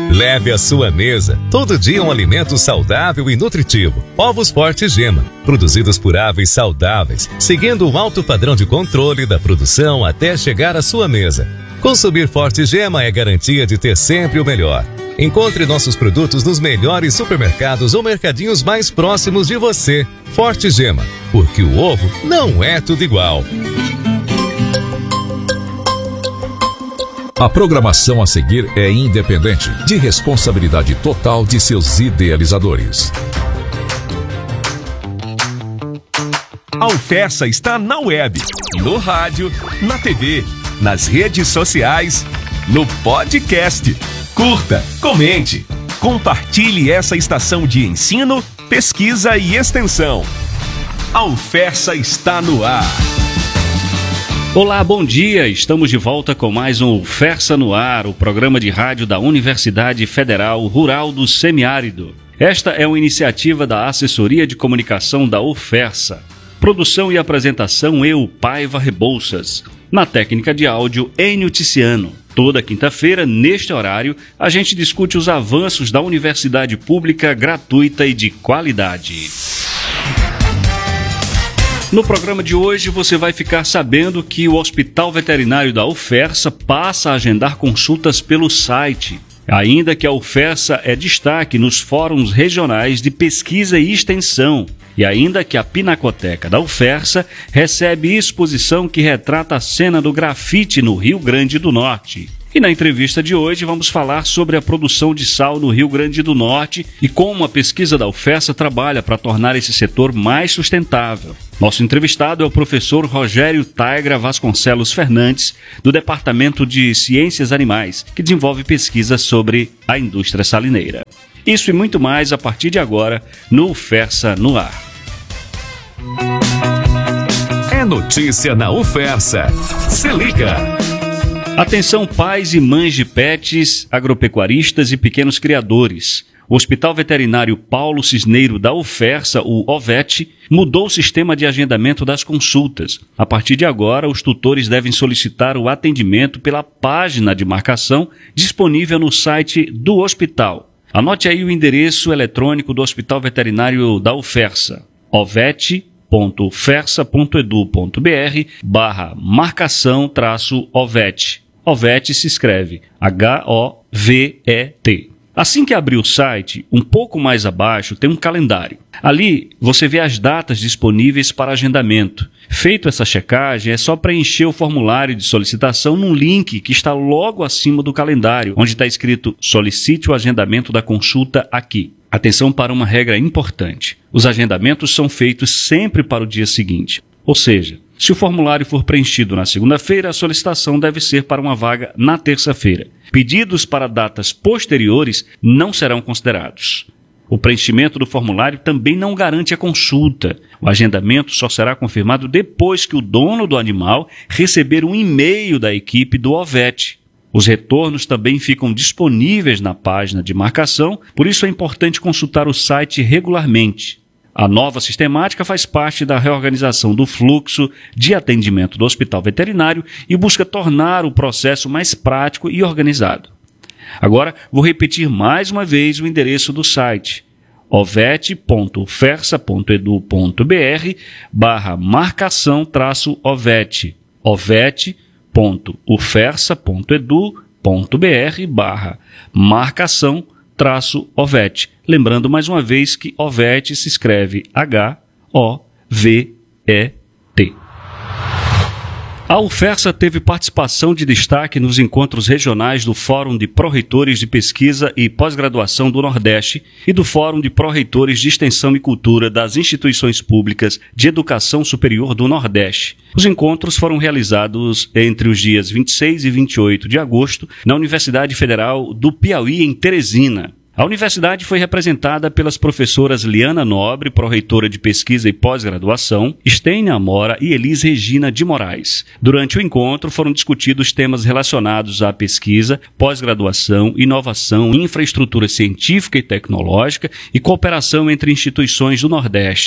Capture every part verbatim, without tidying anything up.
Leve à sua mesa todo dia um alimento saudável e nutritivo. Ovos Forte Gema, produzidos por aves saudáveis, seguindo um alto padrão de controle da produção até chegar à sua mesa. Consumir Forte Gema é garantia de ter sempre o melhor. Encontre nossos produtos nos melhores supermercados ou mercadinhos mais próximos de você. Forte Gema, porque o ovo não é tudo igual. A programação a seguir é independente, de responsabilidade total de seus idealizadores. A UFERSA está na web, no rádio, na T V, nas redes sociais, no podcast. Curta, comente, compartilhe essa estação de ensino, pesquisa e extensão. A UFERSA está no ar. Olá, bom dia! Estamos de volta com mais um UFERSA no Ar, o programa de rádio da Universidade Federal Rural do Semiárido. Esta é uma iniciativa da Assessoria de Comunicação da UFERSA. Produção e apresentação eu, Paiva Rebouças. Na técnica de áudio, Enio Ticiano. Toda quinta-feira, neste horário, a gente discute os avanços da universidade pública gratuita e de qualidade. No programa de hoje, você vai ficar sabendo que o Hospital Veterinário da UFERSA passa a agendar consultas pelo site. Ainda que a UFERSA é destaque nos fóruns regionais de pesquisa e extensão. E ainda que a Pinacoteca da UFERSA recebe exposição que retrata a cena do grafite no Rio Grande do Norte. E na entrevista de hoje vamos falar sobre a produção de sal no Rio Grande do Norte e como a pesquisa da UFERSA trabalha para tornar esse setor mais sustentável. Nosso entrevistado é o professor Rogério Taigra Vasconcelos Fernandes, do Departamento de Ciências Animais, que desenvolve pesquisas sobre a indústria salineira. Isso e muito mais a partir de agora no UFERSA no Ar. É notícia na UFERSA. Se liga! Atenção pais e mães de pets, agropecuaristas e pequenos criadores. O Hospital Veterinário Paulo Cisneiro da UFERSA, o OVET, mudou o sistema de agendamento das consultas. A partir de agora, os tutores devem solicitar o atendimento pela página de marcação disponível no site do hospital. Anote aí o endereço eletrônico do Hospital Veterinário da UFERSA, ovet.fersa.edu.br barra marcação traço OVET. OVET se escreve H O V E T. Assim que abrir o site, um pouco mais abaixo tem um calendário. Ali você vê as datas disponíveis para agendamento. Feito essa checagem, é só preencher o formulário de solicitação num link que está logo acima do calendário, onde está escrito solicite o agendamento da consulta aqui. Atenção para uma regra importante. Os agendamentos são feitos sempre para o dia seguinte. Ou seja, se o formulário for preenchido na segunda-feira, a solicitação deve ser para uma vaga na terça-feira. Pedidos para datas posteriores não serão considerados. O preenchimento do formulário também não garante a consulta. O agendamento só será confirmado depois que o dono do animal receber um e-mail da equipe do OVET. Os retornos também ficam disponíveis na página de marcação, por isso é importante consultar o site regularmente. A nova sistemática faz parte da reorganização do fluxo de atendimento do Hospital Veterinário e busca tornar o processo mais prático e organizado. Agora, vou repetir mais uma vez o endereço do site, ovet.fersa.edu.br barra marcação traço ovet, ovet.ufersa.edu.br barra marcação traço ovet. Lembrando mais uma vez que OVET se escreve H O V E T. A UFERSA teve participação de destaque nos encontros regionais do Fórum de Pró-Reitores de Pesquisa e Pós-Graduação do Nordeste e do Fórum de Pró-Reitores de Extensão e Cultura das Instituições Públicas de Educação Superior do Nordeste. Os encontros foram realizados entre os dias vinte e seis e vinte e oito de agosto na Universidade Federal do Piauí, em Teresina. A universidade foi representada pelas professoras Liana Nobre, pró-reitora de Pesquisa e Pós-Graduação, Stênia Amora e Elis Regina de Moraes. Durante o encontro foram discutidos temas relacionados à pesquisa, pós-graduação, inovação, infraestrutura científica e tecnológica e cooperação entre instituições do Nordeste.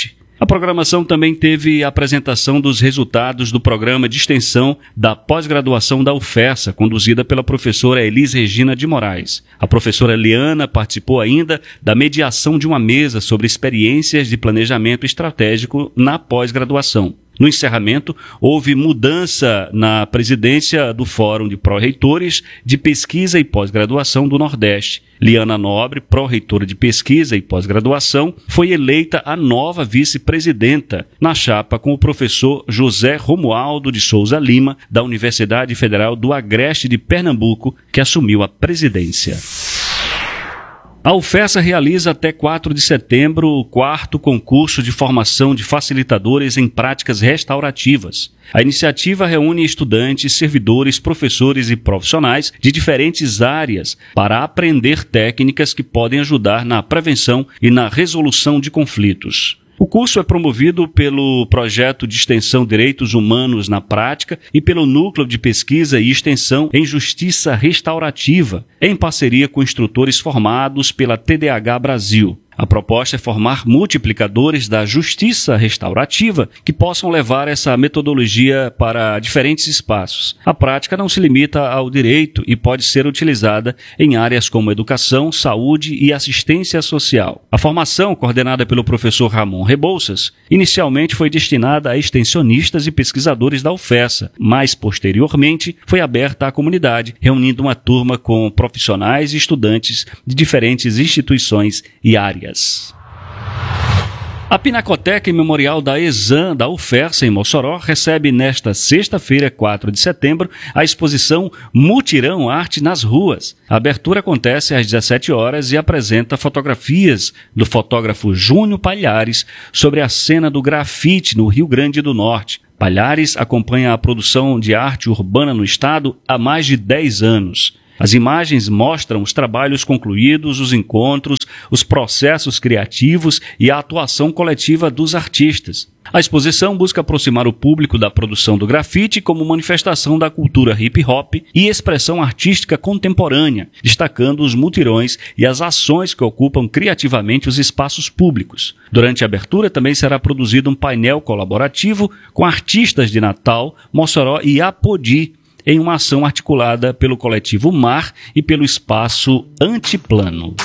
A programação também teve a apresentação dos resultados do programa de extensão da pós-graduação da UFESA, conduzida pela professora Elis Regina de Moraes. A professora Liana participou ainda da mediação de uma mesa sobre experiências de planejamento estratégico na pós-graduação. No encerramento, houve mudança na presidência do Fórum de Pró-Reitores de Pesquisa e Pós-Graduação do Nordeste. Liana Nobre, pró-reitora de Pesquisa e Pós-Graduação, foi eleita a nova vice-presidenta, na chapa com o professor José Romualdo de Souza Lima, da Universidade Federal do Agreste de Pernambuco, que assumiu a presidência. A UFESA realiza até quatro de setembro o quarto concurso de formação de facilitadores em práticas restaurativas. A iniciativa reúne estudantes, servidores, professores e profissionais de diferentes áreas para aprender técnicas que podem ajudar na prevenção e na resolução de conflitos. O curso é promovido pelo Projeto de Extensão Direitos Humanos na Prática e pelo Núcleo de Pesquisa e Extensão em Justiça Restaurativa, em parceria com instrutores formados pela T D A H Brasil. A proposta é formar multiplicadores da justiça restaurativa que possam levar essa metodologia para diferentes espaços. A prática não se limita ao direito e pode ser utilizada em áreas como educação, saúde e assistência social. A formação, coordenada pelo professor Ramon Rebouças, inicialmente foi destinada a extensionistas e pesquisadores da UFESA, mas posteriormente foi aberta à comunidade, reunindo uma turma com profissionais e estudantes de diferentes instituições e áreas. A Pinacoteca e Memorial da Exam da UFESA, em Mossoró, recebe nesta sexta-feira, quatro de setembro, a exposição Mutirão Arte nas Ruas. A abertura acontece às dezessete horas e apresenta fotografias do fotógrafo Júnior Palhares sobre a cena do grafite no Rio Grande do Norte. Palhares acompanha a produção de arte urbana no estado há mais de dez anos. As imagens mostram os trabalhos concluídos, os encontros, os processos criativos e a atuação coletiva dos artistas. A exposição busca aproximar o público da produção do grafite como manifestação da cultura hip-hop e expressão artística contemporânea, destacando os mutirões e as ações que ocupam criativamente os espaços públicos. Durante a abertura também será produzido um painel colaborativo com artistas de Natal, Mossoró e Apodi, em uma ação articulada pelo coletivo Mar e pelo espaço Antiplano.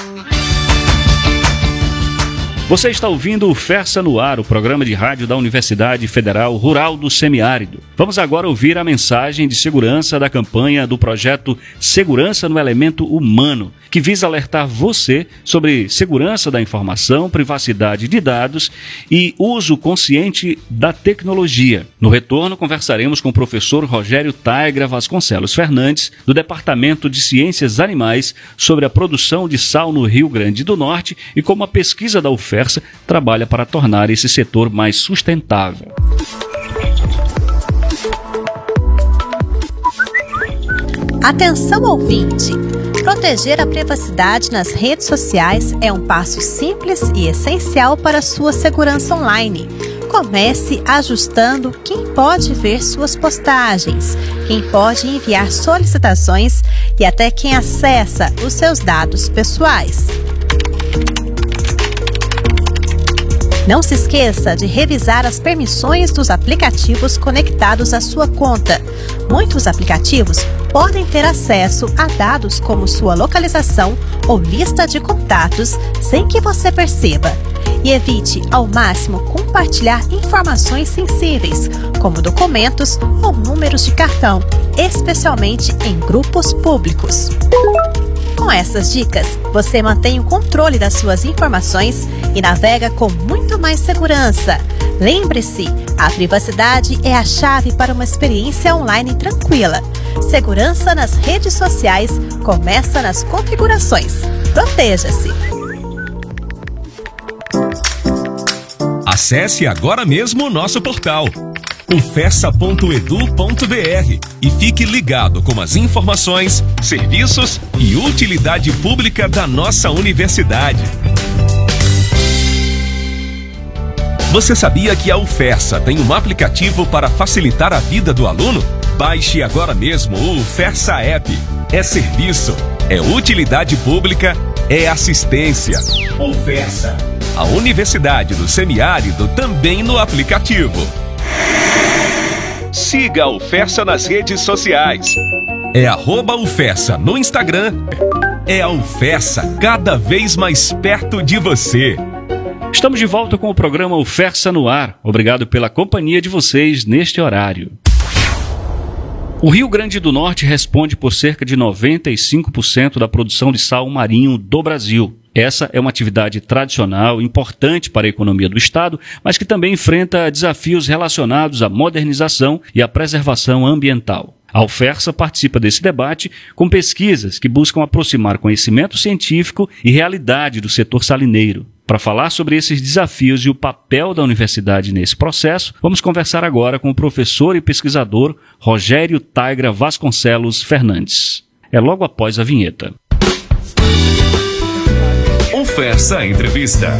Você está ouvindo o FERSA no Ar, o programa de rádio da Universidade Federal Rural do Semiárido. Vamos agora ouvir a mensagem de segurança da campanha do projeto Segurança no Elemento Humano, que visa alertar você sobre segurança da informação, privacidade de dados e uso consciente da tecnologia. No retorno, conversaremos com o professor Rogério Taigra Vasconcelos Fernandes, do Departamento de Ciências Animais, sobre a produção de sal no Rio Grande do Norte e como a pesquisa da UFERSA trabalha para tornar esse setor mais sustentável. Atenção, ouvinte! Proteger a privacidade nas redes sociais é um passo simples e essencial para a sua segurança online. Comece ajustando quem pode ver suas postagens, quem pode enviar solicitações e até quem acessa os seus dados pessoais. Não se esqueça de revisar as permissões dos aplicativos conectados à sua conta. Muitos aplicativos podem ter acesso a dados como sua localização ou lista de contatos sem que você perceba. E evite, ao máximo, compartilhar informações sensíveis, como documentos ou números de cartão, especialmente em grupos públicos. Com essas dicas, você mantém o controle das suas informações e navega com muito mais segurança. Lembre-se, a privacidade é a chave para uma experiência online tranquila. Segurança nas redes sociais começa nas configurações. Proteja-se! Acesse agora mesmo o nosso portal ufessa ponto edu ponto br e fique ligado com as informações, serviços e utilidade pública da nossa universidade. Você sabia que a UFESA tem um aplicativo para facilitar a vida do aluno? Baixe agora mesmo o UFESA App. É serviço, é utilidade pública, é assistência. UFESA. A Universidade do Semiárido também no aplicativo. Siga a UFESA nas redes sociais. É arroba UFESA no Instagram. É a UFESA cada vez mais perto de você. Estamos de volta com o programa UFESA no ar. Obrigado pela companhia de vocês neste horário. O Rio Grande do Norte responde por cerca de noventa e cinco por cento da produção de sal marinho do Brasil. Essa é uma atividade tradicional, importante para a economia do Estado, mas que também enfrenta desafios relacionados à modernização e à preservação ambiental. A UFESA participa desse debate com pesquisas que buscam aproximar conhecimento científico e realidade do setor salineiro. Para falar sobre esses desafios e o papel da universidade nesse processo, vamos conversar agora com o professor e pesquisador Rogério Taigra Vasconcelos Fernandes. É logo após a vinheta. UFESA Entrevista.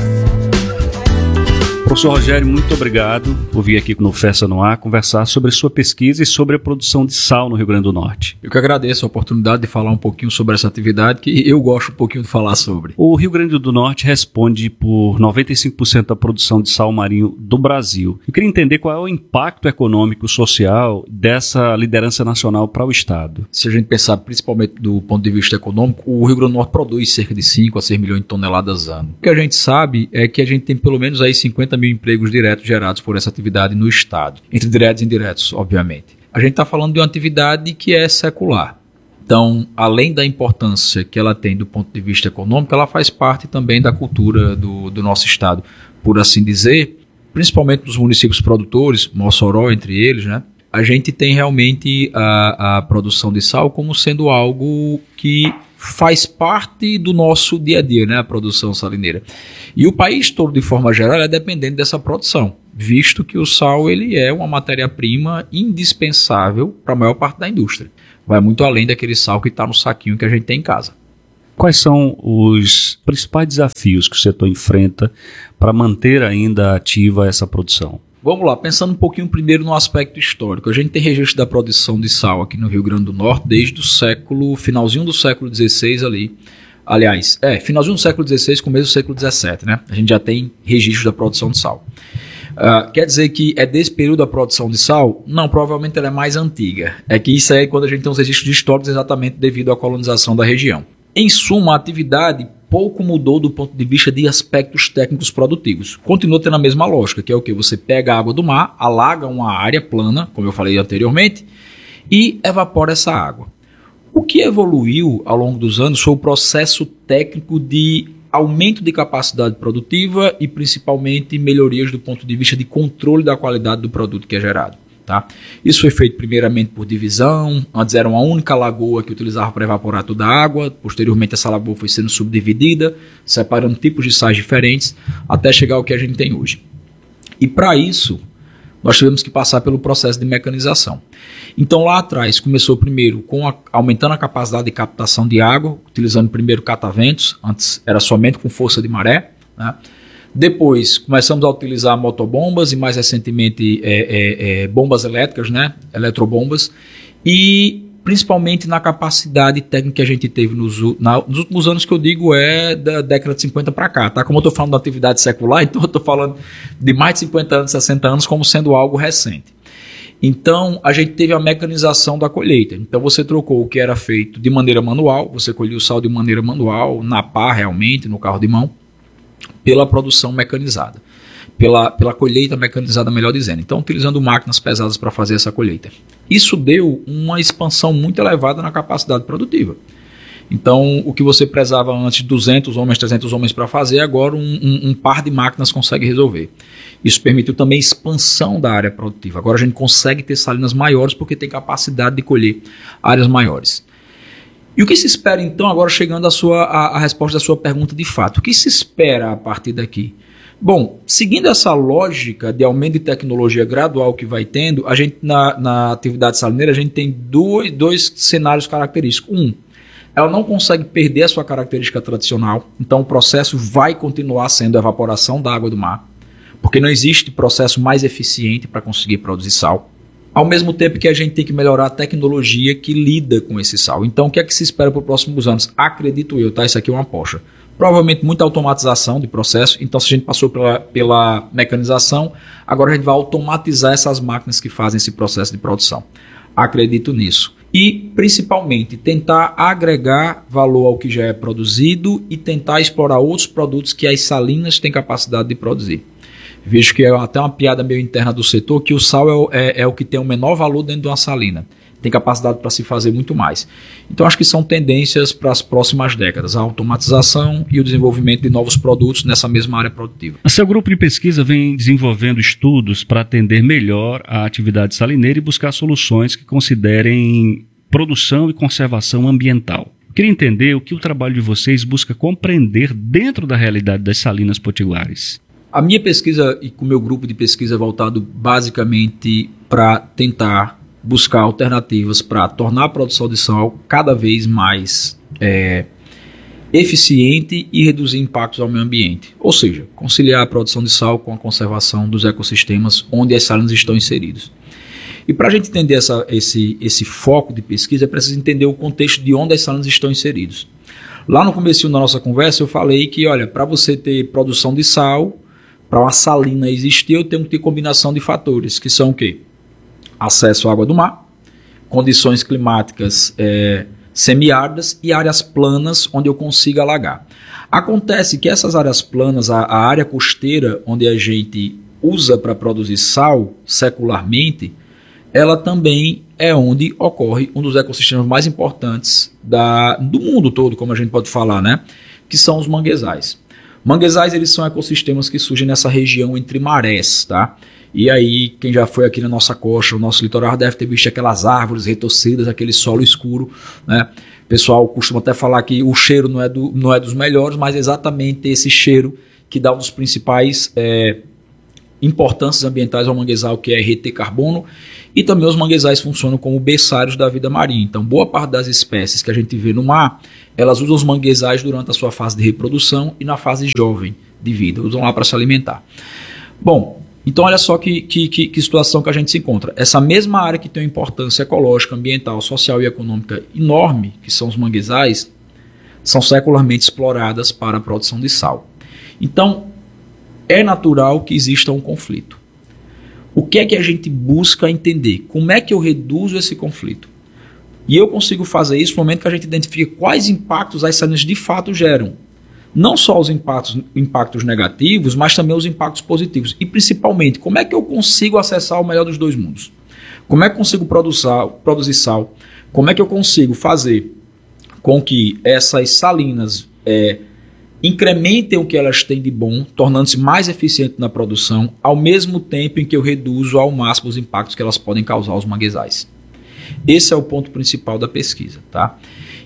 Professor Rogério, muito obrigado por vir aqui no UFESA no Ar conversar sobre sua pesquisa e sobre a produção de sal no Rio Grande do Norte. Eu que agradeço a oportunidade de falar um pouquinho sobre essa atividade que eu gosto um pouquinho de falar sobre. O Rio Grande do Norte responde por noventa e cinco por cento da produção de sal marinho do Brasil. Eu queria entender qual é o impacto econômico e social dessa liderança nacional para o Estado. Se a gente pensar principalmente do ponto de vista econômico, o Rio Grande do Norte produz cerca de cinco a seis milhões de toneladas ano. O que a gente sabe é que a gente tem pelo menos aí cinquenta mil empregos diretos gerados por essa atividade no Estado, entre diretos e indiretos, obviamente. A gente está falando de uma atividade que é secular. Então, além da importância que ela tem do ponto de vista econômico, ela faz parte também da cultura do, do nosso Estado, por assim dizer, principalmente dos municípios produtores, Mossoró entre eles, né? A gente tem realmente a, a produção de sal como sendo algo que faz parte do nosso dia a dia, né, a produção salineira. E o país todo, de forma geral, é dependente dessa produção, visto que o sal ele é uma matéria-prima indispensável para a maior parte da indústria. Vai muito além daquele sal que está no saquinho que a gente tem em casa. Quais são os principais desafios que o setor enfrenta para manter ainda ativa essa produção? Vamos lá, pensando um pouquinho primeiro no aspecto histórico. A gente tem registro da produção de sal aqui no Rio Grande do Norte desde o século, finalzinho do século dezesseis ali. Aliás, é, finalzinho do século dezesseis, começo do século dezessete, né? A gente já tem registro da produção de sal. Uh, quer dizer que é desse período a produção de sal? Não, provavelmente ela é mais antiga. É que isso é quando a gente tem os registros históricos exatamente devido à colonização da região. Em suma, a atividade pouco mudou do ponto de vista de aspectos técnicos produtivos. Continua tendo a mesma lógica, que é o que? Você pega a água do mar, alaga uma área plana, como eu falei anteriormente, e evapora essa água. O que evoluiu ao longo dos anos foi o processo técnico de aumento de capacidade produtiva e principalmente melhorias do ponto de vista de controle da qualidade do produto que é gerado. Tá? Isso foi feito primeiramente por divisão, antes era uma única lagoa que utilizava para evaporar toda a água, posteriormente essa lagoa foi sendo subdividida, separando tipos de sais diferentes, até chegar ao que a gente tem hoje. E para isso, nós tivemos que passar pelo processo de mecanização. Então lá atrás começou primeiro com a, aumentando a capacidade de captação de água, utilizando primeiro cataventos, antes era somente com força de maré, né? Depois começamos a utilizar motobombas e mais recentemente é, é, é, bombas elétricas, né? Eletrobombas, e principalmente na capacidade técnica que a gente teve nos, na, nos últimos anos, que eu digo é da década de cinquenta para cá, tá? Como eu estou falando da atividade secular, então eu estou falando de mais de cinquenta anos, sessenta anos como sendo algo recente. Então a gente teve a mecanização da colheita, então você trocou o que era feito de maneira manual, você colhia o sal de maneira manual, na pá realmente, no carro de mão, pela produção mecanizada, pela, pela colheita mecanizada, melhor dizendo. Então, utilizando máquinas pesadas para fazer essa colheita. Isso deu uma expansão muito elevada na capacidade produtiva. Então, o que você prezava antes duzentos homens, trezentos homens para fazer, agora um, um, um par de máquinas consegue resolver. Isso permitiu também expansão da área produtiva. Agora a gente consegue ter salinas maiores porque tem capacidade de colher áreas maiores. E o que se espera então, agora chegando à sua, à, à resposta da sua pergunta de fato, o que se espera a partir daqui? Bom, seguindo essa lógica de aumento de tecnologia gradual que vai tendo, a gente na, na atividade salineira a gente tem dois, dois cenários característicos. Um, ela não consegue perder a sua característica tradicional, então o processo vai continuar sendo a evaporação da água do mar, porque não existe processo mais eficiente para conseguir produzir sal. Ao mesmo tempo que a gente tem que melhorar a tecnologia que lida com esse sal. Então, o que é que se espera para os próximos anos? Acredito eu, tá? Isso aqui é uma aposta. provavelmente muita automatização de processo. Então, se a gente passou pela, pela mecanização, agora a gente vai automatizar essas máquinas que fazem esse processo de produção. Acredito nisso. E, principalmente, tentar agregar valor ao que já é produzido e tentar explorar outros produtos que as salinas têm capacidade de produzir. Vejo que é até uma piada meio interna do setor, que o sal é o, é, é o que tem o menor valor dentro de uma salina. Tem capacidade para se fazer muito mais. Então, acho que são tendências para as próximas décadas, a automatização e o desenvolvimento de novos produtos nessa mesma área produtiva. O seu grupo de pesquisa vem desenvolvendo estudos para atender melhor a atividade salineira e buscar soluções que considerem produção e conservação ambiental. Queria entender o que o trabalho de vocês busca compreender dentro da realidade das salinas potiguares. A minha pesquisa e com o meu grupo de pesquisa é voltado basicamente para tentar buscar alternativas para tornar a produção de sal cada vez mais é, eficiente e reduzir impactos ao meio ambiente. Ou seja, conciliar a produção de sal com a conservação dos ecossistemas onde as salinas estão inseridos. E para a gente entender essa, esse, esse foco de pesquisa, é preciso entender o contexto de onde as salinas estão inseridos. Lá no começo da nossa conversa eu falei que, olha, para você ter produção de sal, para uma salina existir, eu tenho que ter combinação de fatores, que são o quê? Acesso à água do mar, condições climáticas é, semiáridas e áreas planas onde eu consiga alagar. Acontece que essas áreas planas, a, a área costeira onde a gente usa para produzir sal secularmente, ela também é onde ocorre um dos ecossistemas mais importantes da, do mundo todo, como a gente pode falar, né? Que são os manguezais. Manguezais, eles são ecossistemas que surgem nessa região entre marés, tá? E aí, quem já foi aqui na nossa costa, no nosso litoral, deve ter visto aquelas árvores retorcidas, aquele solo escuro, né? O pessoal costuma até falar que o cheiro não é, do, não é dos melhores, mas é exatamente esse cheiro que dá um dos principais é, importâncias ambientais ao manguezal, que é reter carbono. E também os manguezais funcionam como berçários da vida marinha. Então, boa parte das espécies que a gente vê no mar, elas usam os manguezais durante a sua fase de reprodução e na fase jovem de vida, usam lá para se alimentar. Bom, então olha só que, que, que, que situação que a gente se encontra. Essa mesma área que tem uma importância ecológica, ambiental, social e econômica enorme, que são os manguezais, são secularmente exploradas para a produção de sal. Então, é natural que exista um conflito. O que é que a gente busca entender? Como é que eu reduzo esse conflito? E eu consigo fazer isso no momento que a gente identifica quais impactos as salinas de fato geram. Não só os impactos, impactos negativos, mas também os impactos positivos. E principalmente, como é que eu consigo acessar o melhor dos dois mundos? Como é que eu consigo produzir, produzir sal? Como é que eu consigo fazer com que essas salinas é, incrementem o que elas têm de bom, tornando-se mais eficientes na produção, ao mesmo tempo em que eu reduzo ao máximo os impactos que elas podem causar aos manguezais. Esse é o ponto principal da pesquisa, tá?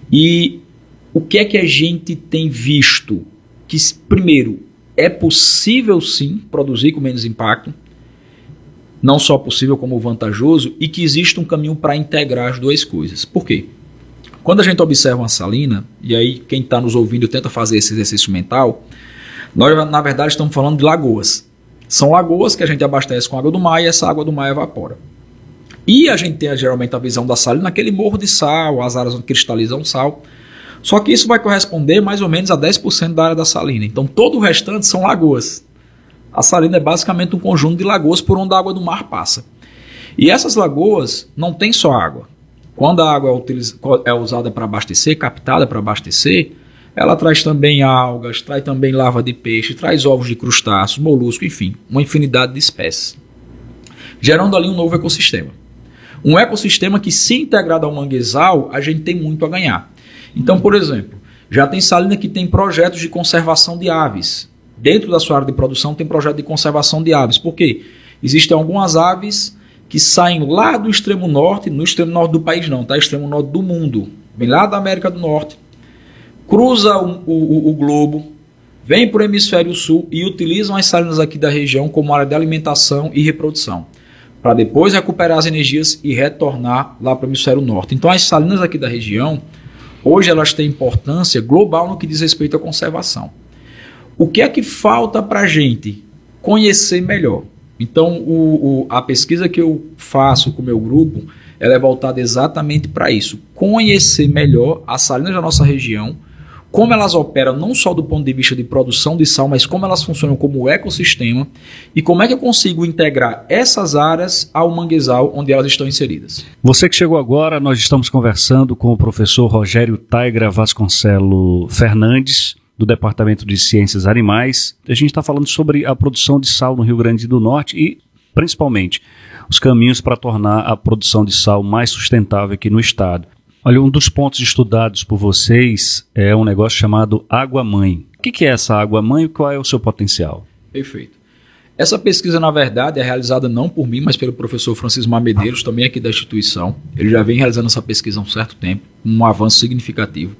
E o que é que a gente tem visto? Que, primeiro, é possível sim produzir com menos impacto, não só possível como vantajoso, e que existe um caminho para integrar as duas coisas. Por quê? Quando a gente observa uma salina, e aí quem está nos ouvindo tenta fazer esse exercício mental, nós na verdade estamos falando de lagoas. São lagoas que a gente abastece com água do mar e essa água do mar evapora. E a gente tem geralmente a visão da salina naquele morro de sal, as áreas onde cristalizam sal. Só que isso vai corresponder mais ou menos a dez por cento da área da salina. Então todo o restante são lagoas. A salina é basicamente um conjunto de lagoas por onde a água do mar passa. E essas lagoas não tem só água. Quando a água é, utiliz... é usada para abastecer, captada para abastecer, ela traz também algas, traz também larva de peixe, traz ovos de crustáceos, moluscos, enfim, uma infinidade de espécies. Gerando ali um novo ecossistema. Um ecossistema que, se integrado ao manguezal, a gente tem muito a ganhar. Então, por exemplo, já tem salina que tem projetos de conservação de aves. Dentro da sua área de produção tem projeto de conservação de aves. Por quê? Existem algumas aves que saem lá do extremo norte, no extremo norte do país não, tá? Extremo norte do mundo. Vem lá da América do Norte, cruza o, o, o globo, vem para o hemisfério sul e utilizam as salinas aqui da região como área de alimentação e reprodução, para depois recuperar as energias e retornar lá para o hemisfério norte. Então as salinas aqui da região, hoje elas têm importância global no que diz respeito à conservação. O que é que falta para a gente conhecer melhor? Então o, o, a pesquisa que eu faço com o meu grupo, ela é voltada exatamente para isso. Conhecer melhor as salinas da nossa região, como elas operam não só do ponto de vista de produção de sal, mas como elas funcionam como ecossistema e como é que eu consigo integrar essas áreas ao manguezal onde elas estão inseridas. Você que chegou agora, nós estamos conversando com o professor Rogério Taigra Vasconcelos Fernandes, do Departamento de Ciências Animais. A gente está falando sobre a produção de sal no Rio Grande do Norte e, principalmente, os caminhos para tornar a produção de sal mais sustentável aqui no estado. Olha, um dos pontos estudados por vocês é um negócio chamado água-mãe. O que é essa água-mãe e qual é o seu potencial? Perfeito. Essa pesquisa, na verdade, é realizada não por mim, mas pelo professor Francismar Medeiros, também aqui da instituição. Ele já vem realizando essa pesquisa há um certo tempo, um avanço significativo.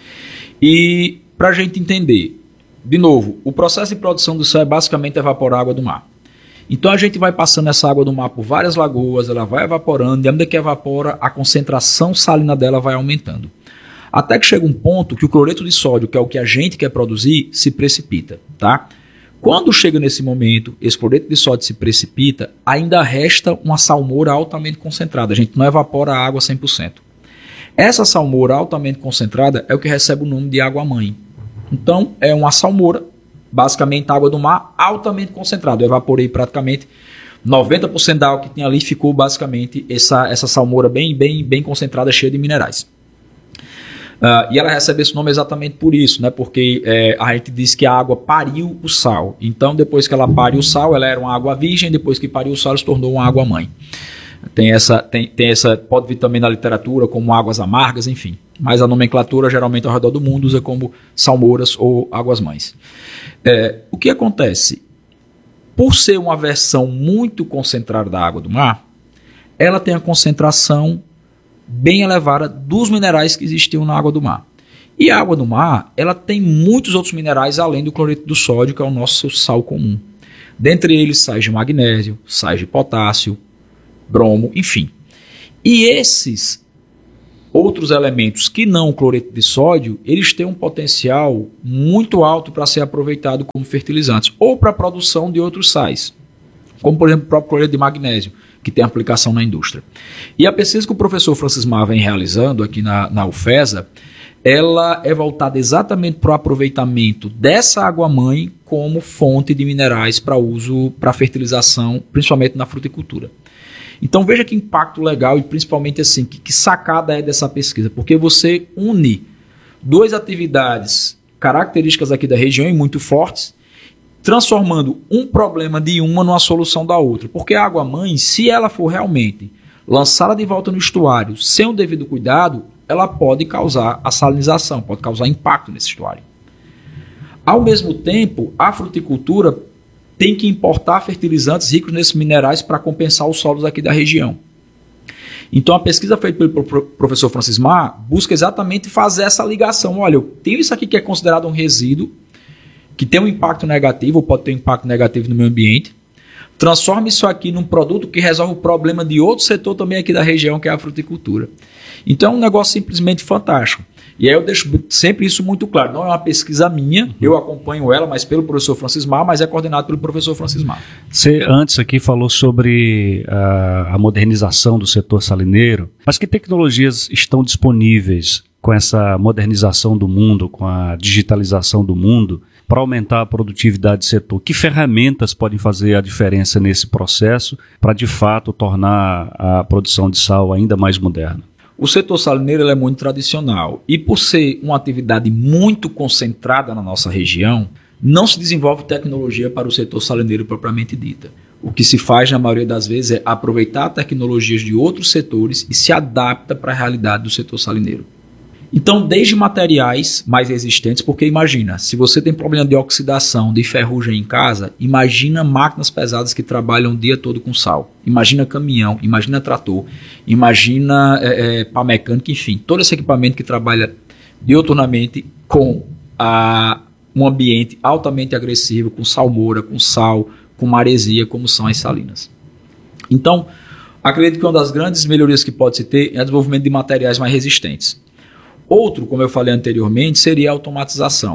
E, para a gente entender, de novo, o processo de produção do sal é basicamente evaporar a água do mar. Então a gente vai passando essa água do mar por várias lagoas, ela vai evaporando, e à medida que evapora, a concentração salina dela vai aumentando. Até que chega um ponto que o cloreto de sódio, que é o que a gente quer produzir, se precipita, tá? Quando chega nesse momento, esse cloreto de sódio se precipita, ainda resta uma salmoura altamente concentrada. A gente não evapora a água cem por cento. Essa salmoura altamente concentrada é o que recebe o nome de água-mãe. Então, é uma salmoura, basicamente água do mar, altamente concentrada. Eu evaporei praticamente noventa por cento da água que tinha ali, ficou basicamente essa, essa salmoura bem, bem, bem concentrada, cheia de minerais. Uh, e ela recebe esse nome exatamente por isso, né? Porque é, a gente diz que a água pariu o sal. Então, depois que ela pariu o sal, ela era uma água virgem, depois que pariu o sal, ela se tornou uma água-mãe. Tem essa, tem, tem essa, pode vir também na literatura como águas amargas, enfim. Mas a nomenclatura, geralmente ao redor do mundo, usa como salmouras ou águas-mães. É, o que acontece? Por ser uma versão muito concentrada da água do mar, ela tem a concentração bem elevada dos minerais que existiam na água do mar. E a água do mar, ela tem muitos outros minerais além do cloreto do sódio, que é o nosso sal comum. Dentre eles, sais de magnésio, sais de potássio, bromo, enfim. E esses outros elementos que não o cloreto de sódio, eles têm um potencial muito alto para ser aproveitado como fertilizantes ou para a produção de outros sais, como por exemplo o próprio cloreto de magnésio, que tem aplicação na indústria. E a pesquisa que o professor Francismar vem realizando aqui na, na UFESA, ela é voltada exatamente para o aproveitamento dessa água-mãe como fonte de minerais para uso, para fertilização, principalmente na fruticultura. Então veja que impacto legal e principalmente assim, que, que sacada é dessa pesquisa, porque você une duas atividades características aqui da região e muito fortes, transformando um problema de uma numa solução da outra. Porque a água-mãe, se ela for realmente lançada de volta no estuário sem o devido cuidado, ela pode causar a salinização, pode causar impacto nesse estuário. Ao mesmo tempo, a fruticultura tem que importar fertilizantes ricos nesses minerais para compensar os solos aqui da região. Então a pesquisa feita pelo professor Francismar busca exatamente fazer essa ligação. Olha, eu tenho isso aqui que é considerado um resíduo, que tem um impacto negativo, ou pode ter um impacto negativo no meio ambiente, transforma isso aqui num produto que resolve o problema de outro setor também aqui da região, que é a fruticultura. Então é um negócio simplesmente fantástico. E aí eu deixo sempre isso muito claro. Não é uma pesquisa minha, eu acompanho ela, mas pelo professor Francismar, mas é coordenado pelo professor Francismar. Você antes aqui falou sobre uh, a modernização do setor salineiro, mas que tecnologias estão disponíveis com essa modernização do mundo, com a digitalização do mundo, para aumentar a produtividade do setor? Que ferramentas podem fazer a diferença nesse processo para, de fato, tornar a produção de sal ainda mais moderna? O setor salineiro ele é muito tradicional e, por ser uma atividade muito concentrada na nossa região, não se desenvolve tecnologia para o setor salineiro propriamente dita. O que se faz, na maioria das vezes, é aproveitar tecnologias de outros setores e se adapta para a realidade do setor salineiro. Então, desde materiais mais resistentes, porque imagina, se você tem problema de oxidação, de ferrugem em casa, imagina máquinas pesadas que trabalham o dia todo com sal. Imagina caminhão, imagina trator, imagina é, é, pá mecânico, enfim, todo esse equipamento que trabalha diuturnamente com a, um ambiente altamente agressivo, com salmoura, com sal, com maresia, como são as salinas. Então, acredito que uma das grandes melhorias que pode se ter é o desenvolvimento de materiais mais resistentes. Outro, como eu falei anteriormente, seria a automatização.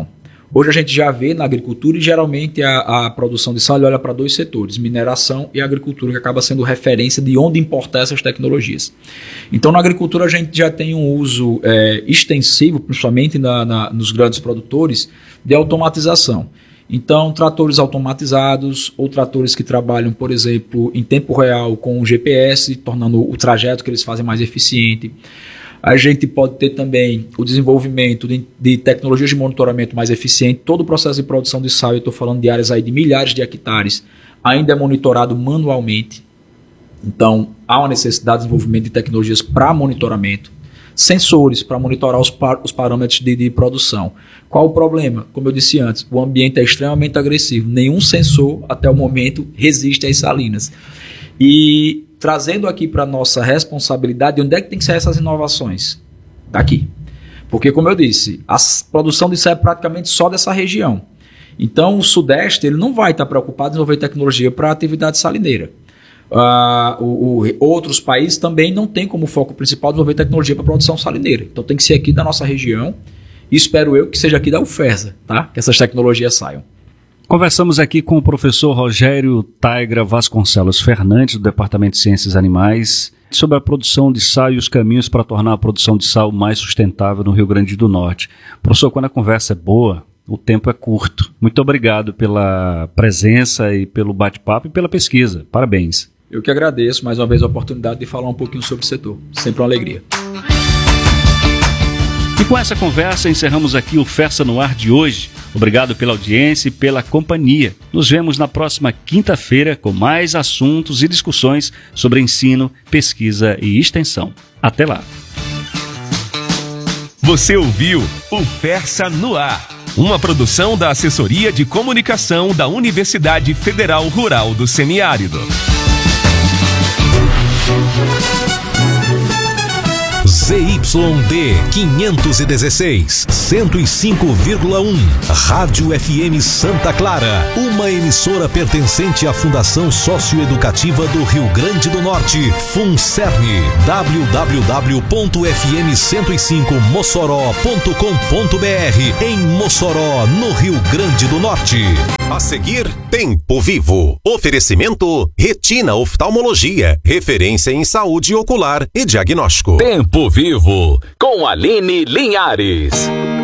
Hoje a gente já vê na agricultura e geralmente a, a produção de sal olha para dois setores, mineração e agricultura, que acaba sendo referência de onde importar essas tecnologias. Então na agricultura a gente já tem um uso é, extensivo, principalmente na, na, nos grandes produtores, de automatização. Então tratores automatizados ou tratores que trabalham, por exemplo, em tempo real com o G P S, tornando o trajeto que eles fazem mais eficiente. A gente pode ter também o desenvolvimento de, de tecnologias de monitoramento mais eficiente. Todo o processo de produção de sal, eu estou falando de áreas aí de milhares de hectares, ainda é monitorado manualmente. Então, há uma necessidade de desenvolvimento de tecnologias para monitoramento. Sensores para monitorar os, par, os parâmetros de, de produção. Qual o problema? Como eu disse antes, o ambiente é extremamente agressivo. Nenhum sensor, até o momento, resiste às salinas. E trazendo aqui para a nossa responsabilidade, onde é que tem que ser essas inovações? Daqui. Porque, como eu disse, a produção disso é praticamente só dessa região. Então, o Sudeste ele não vai estar preocupado em desenvolver tecnologia para a atividade salineira. Uh, o, o, outros países também não têm como foco principal desenvolver tecnologia para a produção salineira. Então, tem que ser aqui da nossa região e espero eu que seja aqui da UFESA, tá? Que essas tecnologias saiam. Conversamos aqui com o professor Rogério Taigra Vasconcelos Fernandes, do Departamento de Ciências Animais, sobre a produção de sal e os caminhos para tornar a produção de sal mais sustentável no Rio Grande do Norte. Professor, quando a conversa é boa, o tempo é curto. Muito obrigado pela presença e pelo bate-papo e pela pesquisa. Parabéns. Eu que agradeço mais uma vez a oportunidade de falar um pouquinho sobre o setor. Sempre uma alegria. E com essa conversa encerramos aqui o Fersa no Ar de hoje. Obrigado pela audiência e pela companhia. Nos vemos na próxima quinta-feira com mais assuntos e discussões sobre ensino, pesquisa e extensão. Até lá. Você ouviu o Fersa no Ar, uma produção da Assessoria de Comunicação da Universidade Federal Rural do Semiárido. Z Y D quinhentos e dezesseis, cento e cinco vírgula um, Rádio F M Santa Clara, uma emissora pertencente à Fundação Socioeducativa do Rio Grande do Norte, FUNCERN, w w w ponto f m cento e cinco mossoró ponto com ponto b r, em Mossoró, no Rio Grande do Norte. A seguir, Tempo Vivo. Oferecimento Retina Oftalmologia, referência em saúde ocular e diagnóstico. Tempo Vivo, com Aline Linhares.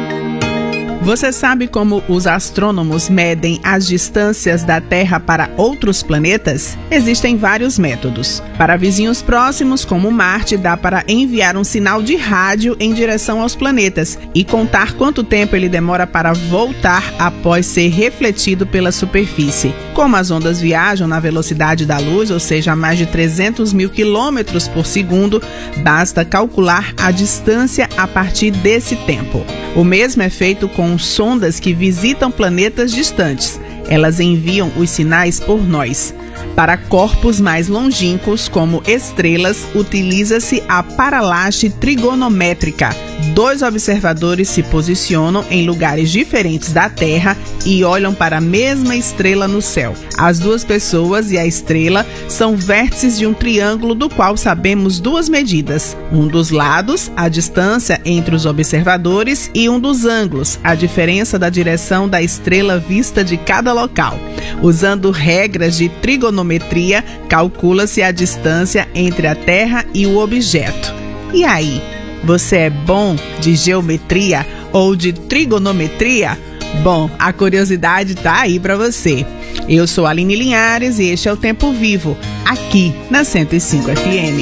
Você sabe como os astrônomos medem as distâncias da Terra para outros planetas? Existem vários métodos. Para vizinhos próximos, como Marte, dá para enviar um sinal de rádio em direção aos planetas e contar quanto tempo ele demora para voltar após ser refletido pela superfície. Como as ondas viajam na velocidade da luz, ou seja, a mais de trezentos mil quilômetros por segundo, basta calcular a distância a partir desse tempo. O mesmo é feito com sondas que visitam planetas distantes. Elas enviam os sinais por nós. Para corpos mais longínquos, como estrelas, utiliza-se a paralaxe trigonométrica. Dois observadores se posicionam em lugares diferentes da Terra e olham para a mesma estrela no céu. As duas pessoas e a estrela são vértices de um triângulo do qual sabemos duas medidas. Um dos lados, a distância entre os observadores, e um dos ângulos, a diferença da direção da estrela vista de cada local. Usando regras de trigonometria, calcula-se a distância entre a Terra e o objeto. E aí, você é bom de geometria ou de trigonometria? Bom, a curiosidade tá aí para você. Eu sou a Aline Linhares e este é o Tempo Vivo, aqui na cento e cinco F M.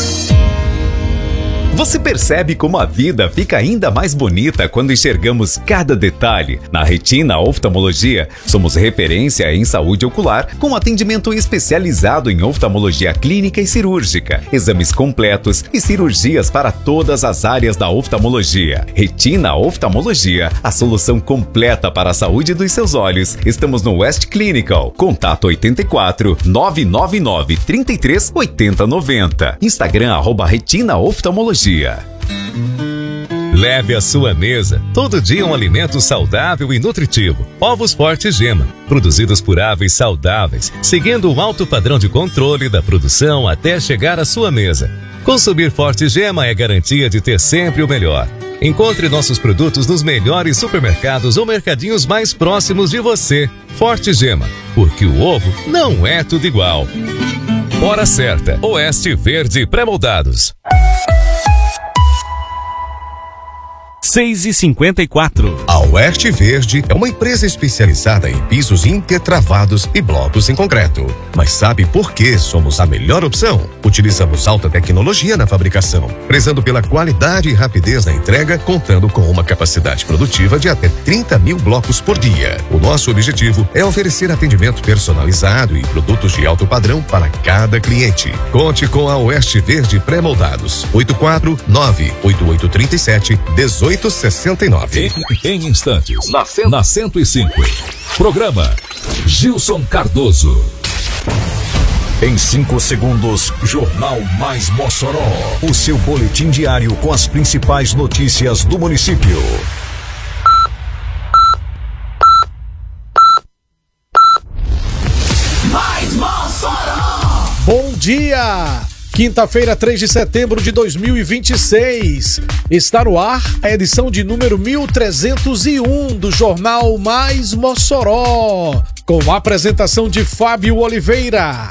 Você percebe como a vida fica ainda mais bonita quando enxergamos cada detalhe? Na Retina Oftalmologia, somos referência em saúde ocular, com atendimento especializado em oftalmologia clínica e cirúrgica, exames completos e cirurgias para todas as áreas da oftalmologia. Retina Oftalmologia, a solução completa para a saúde dos seus olhos. Estamos no West Clinical. Contato oito quatro, nove nove nove, três três oito zero nove zero. Instagram arroba Retina Oftalmologia. Leve à sua mesa todo dia um alimento saudável e nutritivo. Ovos Forte Gema, produzidos por aves saudáveis, seguindo um alto padrão de controle da produção até chegar à sua mesa. Consumir Forte Gema é garantia de ter sempre o melhor. Encontre nossos produtos nos melhores supermercados ou mercadinhos mais próximos de você. Forte Gema, porque o ovo não é tudo igual. Hora certa, Oeste Verde Pré-moldados. seis e cinquenta e quatro. A Oeste Verde é uma empresa especializada em pisos intertravados e blocos em concreto. Mas sabe por que somos a melhor opção? Utilizamos alta tecnologia na fabricação, prezando pela qualidade e rapidez na entrega, contando com uma capacidade produtiva de até trinta mil blocos por dia. O nosso objetivo é oferecer atendimento personalizado e produtos de alto padrão para cada cliente. Conte com a Oeste Verde Pré-moldados. oito quatro nove oito oito três sete um oito seis nove. Em, em instantes, na, cento... na cento e cinco. Programa Gilson Cardoso. Em cinco segundos, Jornal Mais Mossoró. O seu boletim diário com as principais notícias do município. Mais Mossoró. Bom dia! Quinta-feira, três de setembro de dois mil e vinte e seis. Está no ar a edição de número mil trezentos e um do Jornal Mais Mossoró, com a apresentação de Fábio Oliveira.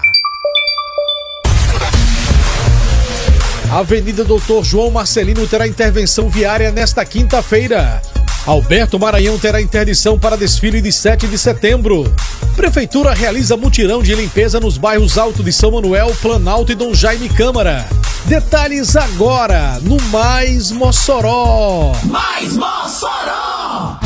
A Avenida Doutor João Marcelino terá intervenção viária nesta quinta-feira. Alberto Maranhão terá interdição para desfile de sete de setembro. Prefeitura realiza mutirão de limpeza nos bairros Alto de São Manuel, Planalto e Dom Jaime Câmara. Detalhes agora no Mais Mossoró. Mais Mossoró!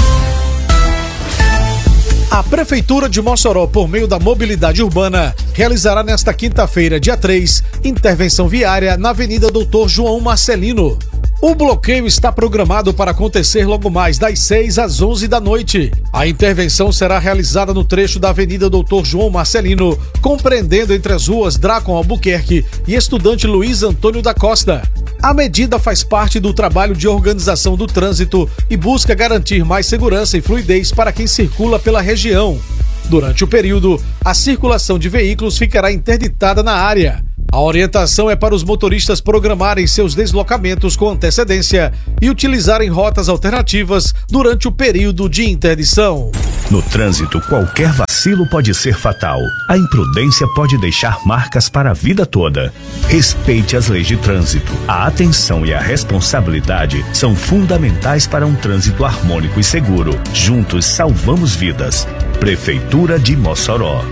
A Prefeitura de Mossoró, por meio da Mobilidade Urbana, realizará nesta quinta-feira, dia três, intervenção viária na Avenida Doutor João Marcelino. O bloqueio está programado para acontecer logo mais das seis às onze da noite. A intervenção será realizada no trecho da Avenida Doutor João Marcelino, compreendendo entre as ruas Dracon Albuquerque e Estudante Luiz Antônio da Costa. A medida faz parte do trabalho de organização do trânsito e busca garantir mais segurança e fluidez para quem circula pela região. Durante o período, a circulação de veículos ficará interditada na área. A orientação é para os motoristas programarem seus deslocamentos com antecedência e utilizarem rotas alternativas durante o período de interdição. No trânsito, qualquer vacilo pode ser fatal. A imprudência pode deixar marcas para a vida toda. Respeite as leis de trânsito. A atenção e a responsabilidade são fundamentais para um trânsito harmônico e seguro. Juntos salvamos vidas. Prefeitura de Mossoró.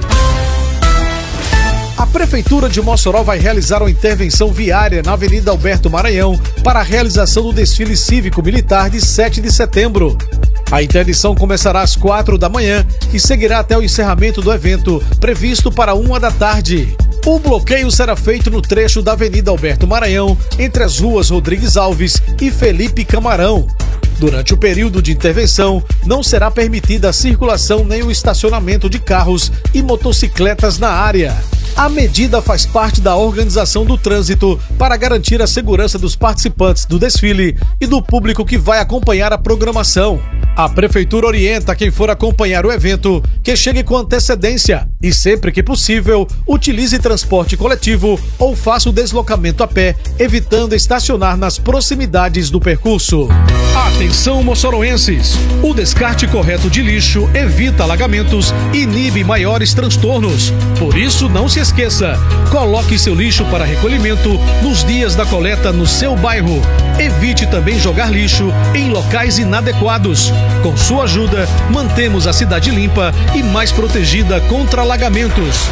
A Prefeitura de Mossoró vai realizar uma intervenção viária na Avenida Alberto Maranhão para a realização do desfile cívico-militar de sete de setembro. A interdição começará às quatro da manhã e seguirá até o encerramento do evento, previsto para uma da tarde. O bloqueio será feito no trecho da Avenida Alberto Maranhão, entre as ruas Rodrigues Alves e Felipe Camarão. Durante o período de intervenção, não será permitida a circulação nem o estacionamento de carros e motocicletas na área. A medida faz parte da organização do trânsito para garantir a segurança dos participantes do desfile e do público que vai acompanhar a programação. A Prefeitura orienta quem for acompanhar o evento que chegue com antecedência e, sempre que possível, utilize transporte coletivo ou faça o deslocamento a pé, evitando estacionar nas proximidades do percurso. Atenção, moçoroenses! O descarte correto de lixo evita alagamentos e inibe maiores transtornos. Por isso, não se esqueça, coloque seu lixo para recolhimento nos dias da coleta no seu bairro. Evite também jogar lixo em locais inadequados. Com sua ajuda, mantemos a cidade limpa e mais protegida contra alagamentos.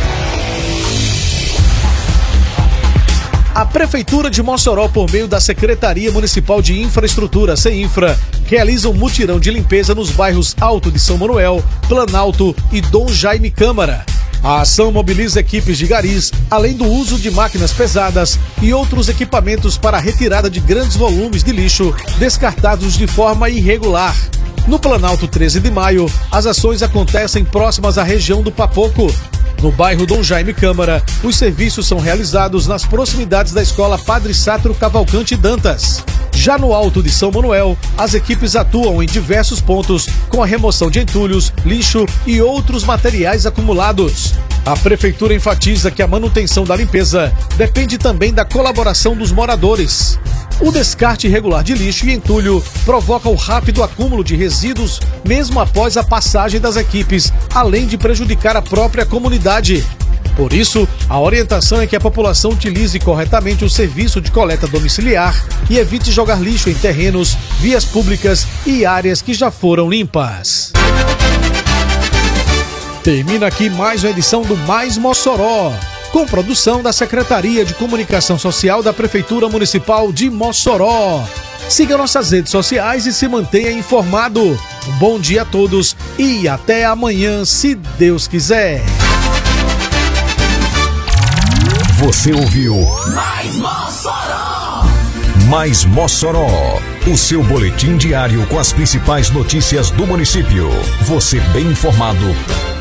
A Prefeitura de Mossoró, por meio da Secretaria Municipal de Infraestrutura, CEINFRA, realiza um mutirão de limpeza nos bairros Alto de São Manuel, Planalto e Dom Jaime Câmara. A ação mobiliza equipes de garis, além do uso de máquinas pesadas e outros equipamentos para a retirada de grandes volumes de lixo descartados de forma irregular. No Planalto treze de maio, as ações acontecem próximas à região do Papoco. No bairro Dom Jaime Câmara, os serviços são realizados nas proximidades da Escola Padre Sátiro Cavalcante Dantas. Já no Alto de São Manuel, as equipes atuam em diversos pontos com a remoção de entulhos, lixo e outros materiais acumulados. A Prefeitura enfatiza que a manutenção da limpeza depende também da colaboração dos moradores. O descarte irregular de lixo e entulho provoca o rápido acúmulo de resíduos mesmo após a passagem das equipes, além de prejudicar a própria comunidade. Por isso, a orientação é que a população utilize corretamente o serviço de coleta domiciliar e evite jogar lixo em terrenos, vias públicas e áreas que já foram limpas. Termina aqui mais uma edição do Mais Mossoró, com produção da Secretaria de Comunicação Social da Prefeitura Municipal de Mossoró. Siga nossas redes sociais e se mantenha informado. Um bom dia a todos e até amanhã, se Deus quiser. Você ouviu Mais Mossoró! Mais Mossoró, o seu boletim diário com as principais notícias do município. Você bem informado